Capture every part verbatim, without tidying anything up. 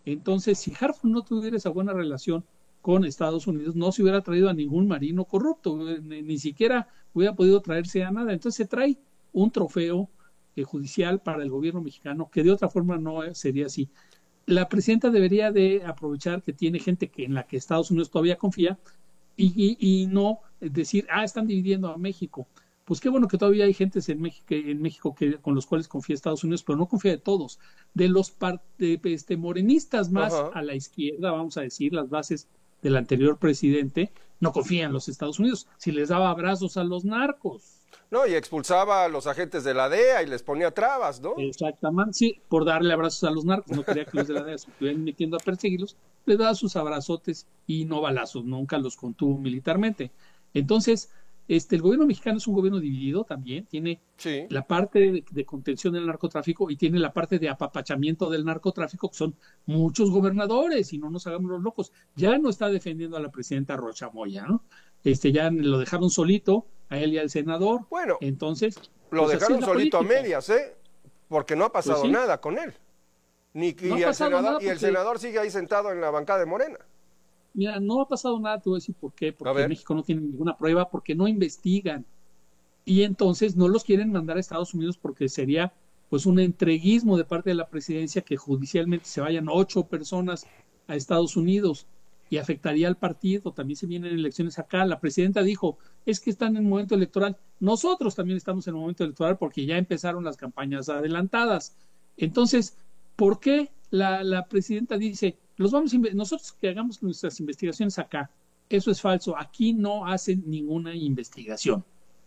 Entonces, si Harfuch no tuviera esa buena relación con Estados Unidos, no se hubiera traído a ningún marino corrupto, ni, ni siquiera hubiera podido traerse a nada. Entonces se trae un trofeo eh, judicial para el gobierno mexicano, que de otra forma no sería así. La presidenta debería de aprovechar que tiene gente que en la que Estados Unidos todavía confía y, y, y no decir, ah, están dividiendo a México. Pues qué bueno que todavía hay gentes en México, en México que, con los cuales confía Estados Unidos, pero no confía de todos. De los part, de, este, morenistas más Ajá. a la izquierda, vamos a decir, las bases del anterior presidente, no confían en los Estados Unidos. Si les daba abrazos a los narcos. No, y expulsaba a los agentes de la D E A y les ponía trabas, ¿no? Exactamente, sí, por darle abrazos a los narcos. No quería que los de la D E A se estuvieran metiendo a perseguirlos. Le daba sus abrazotes y no balazos, nunca los contuvo militarmente. Entonces, este, el gobierno mexicano es un gobierno dividido también, tiene Sí. la parte de, de contención del narcotráfico y tiene la parte de apapachamiento del narcotráfico, que son muchos gobernadores, y no nos hagamos los locos. Ya no está defendiendo a la presidenta Rocha Moya, ¿no? Este, ya lo dejaron solito, a él y al senador. Bueno, Entonces, lo pues así es dejaron la solito a política. medias, ¿eh? Porque no ha Pues pasado sí, nada con él. Ni, no ha y, el pasado senador, nada y el porque, senador sigue ahí sentado en la bancada de Morena. mira, no ha pasado nada, te voy a decir por qué, A porque ver. México no tiene ninguna prueba, porque no investigan. Y entonces no los quieren mandar a Estados Unidos porque sería pues un entreguismo de parte de la presidencia que judicialmente se vayan ocho personas a Estados Unidos y afectaría al partido. También se vienen elecciones acá. La presidenta dijo, es que están en momento electoral. Nosotros también estamos en momento electoral porque ya empezaron las campañas adelantadas. Entonces, ¿por qué la, la presidenta dice, los vamos a nosotros que hagamos nuestras investigaciones acá? Eso es falso. Aquí no hacen ninguna investigación.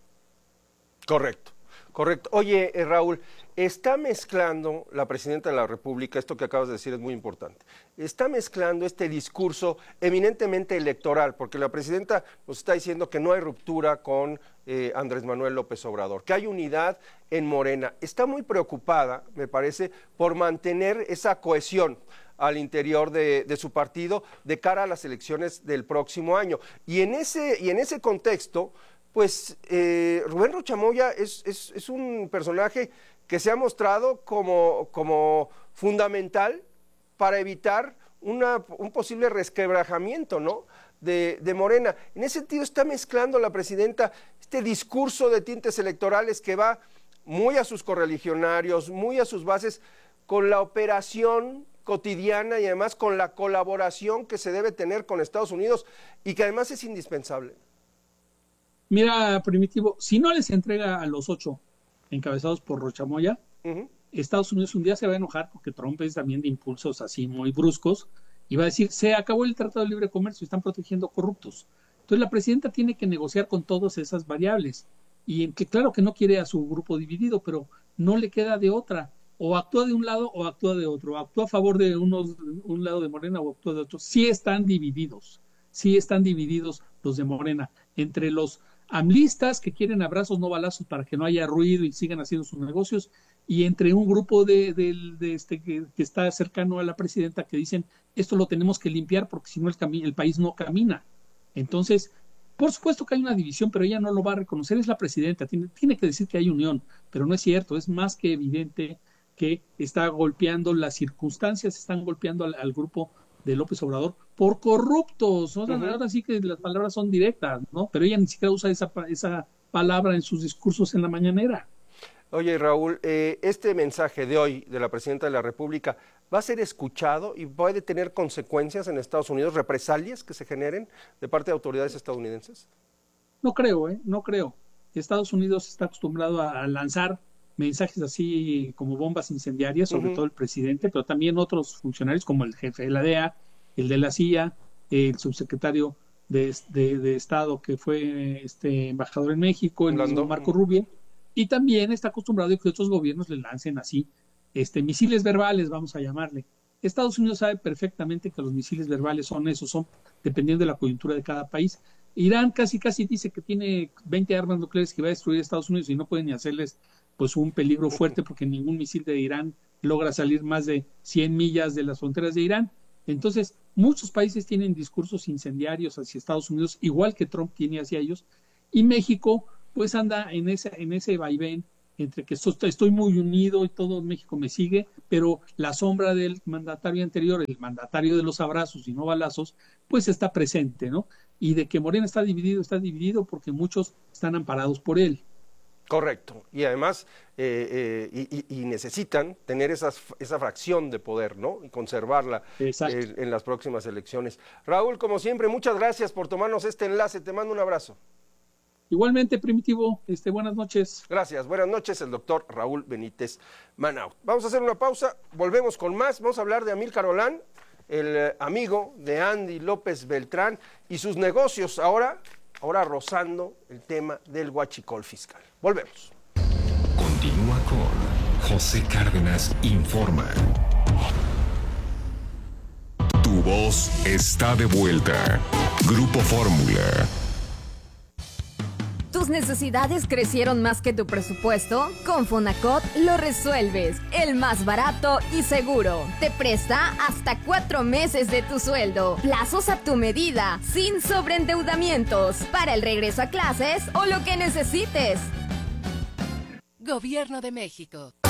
Correcto, correcto. Oye, eh, Raúl, está mezclando la presidenta de la República, esto que acabas de decir es muy importante, está mezclando este discurso eminentemente electoral, porque la presidenta nos está diciendo que no hay ruptura con eh, Andrés Manuel López Obrador, que hay unidad en Morena. Está muy preocupada, me parece, por mantener esa cohesión al interior de, de su partido de cara a las elecciones del próximo año. Y en ese, y en ese contexto, pues eh, Rubén Rocha Moya es, es, es un personaje que se ha mostrado como, como fundamental para evitar una, un posible resquebrajamiento, ¿no?, de, de Morena. En ese sentido está mezclando la presidenta este discurso de tintes electorales que va muy a sus correligionarios, muy a sus bases, con la operación cotidiana y además con la colaboración que se debe tener con Estados Unidos y que además es indispensable. Mira, Primitivo, si no les entrega a los ocho encabezados por Rocha Moya, Uh-huh. Estados Unidos un día se va a enojar porque Trump es también de impulsos así muy bruscos y va a decir, se acabó el Tratado de Libre Comercio, están protegiendo corruptos. Entonces la presidenta tiene que negociar con todas esas variables y en que claro que no quiere a su grupo dividido, pero no le queda de otra. O actúa de un lado o actúa de otro, o actúa a favor de unos, un lado de Morena o actúa de otro. Sí están divididos, sí están divididos los de Morena, entre los amlistas que quieren abrazos no balazos para que no haya ruido y sigan haciendo sus negocios, y entre un grupo de, de, de este que, que está cercano a la presidenta que dicen esto lo tenemos que limpiar porque si no el, el país no camina. Entonces, por supuesto que hay una división, pero ella no lo va a reconocer, es la presidenta, tiene, tiene que decir que hay unión, pero no es cierto, es más que evidente que está golpeando, las circunstancias están golpeando al, al grupo de López Obrador por corruptos. O sea, uh-huh. Ahora sí que las palabras son directas, ¿no? Pero ella ni siquiera usa esa, esa palabra en sus discursos en la mañanera. Oye, Raúl, eh, este mensaje de hoy de la presidenta de la República va a ser escuchado y puede tener consecuencias en Estados Unidos, represalias que se generen de parte de autoridades estadounidenses. No creo, ¿eh? No creo. Estados Unidos está acostumbrado a, a lanzar mensajes así como bombas incendiarias, sobre uh-huh. todo el presidente, pero también otros funcionarios como el jefe de la D E A, el de la C I A, el subsecretario de, de, de Estado que fue este embajador en México, el mismo Marco Rubio, y también está acostumbrado a que otros gobiernos le lancen así este, misiles verbales, vamos a llamarle. Estados Unidos sabe perfectamente que los misiles verbales son esos, son dependiendo de la coyuntura de cada país. Irán casi casi dice que tiene veinte armas nucleares que va a destruir a Estados Unidos y no pueden ni hacerles pues un peligro fuerte porque ningún misil de Irán logra salir más de cien millas de las fronteras de Irán. Entonces, muchos países tienen discursos incendiarios hacia Estados Unidos, igual que Trump tiene hacia ellos, y México pues anda en ese, en ese vaivén entre que estoy muy unido y todo México me sigue, pero la sombra del mandatario anterior, el mandatario de los abrazos y no balazos, pues está presente, ¿no? Y de que Morena está dividido, está dividido porque muchos están amparados por él. Correcto, y además eh, eh, y, y necesitan tener esas, esa fracción de poder, ¿no? Y conservarla eh, en las próximas elecciones. Raúl, como siempre, muchas gracias por tomarnos este enlace, te mando un abrazo. Igualmente, Primitivo, este, buenas noches. Gracias, buenas noches, el doctor Raúl Benítez Manaut. Vamos a hacer una pausa, volvemos con más, vamos a hablar de Amílcar Olán, el amigo de Andy López Beltrán y sus negocios ahora... ahora rozando el tema del huachicol fiscal. Volvemos. Continúa con José Cárdenas Informa. Tu voz está de vuelta. Grupo Fórmula. ¿Tus necesidades crecieron más que tu presupuesto? Con Fonacot lo resuelves. El más barato y seguro. Te presta hasta cuatro meses de tu sueldo. Plazos a tu medida, sin sobreendeudamientos. Para el regreso a clases o lo que necesites. Gobierno de México.